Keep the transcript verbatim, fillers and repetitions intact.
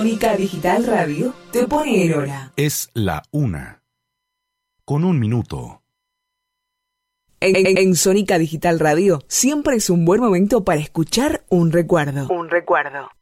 Sónica Digital Radio te pone en hora. Es la una. Con un minuto. En, en, en Sónica Digital Radio siempre es un buen momento para escuchar un recuerdo. Un recuerdo.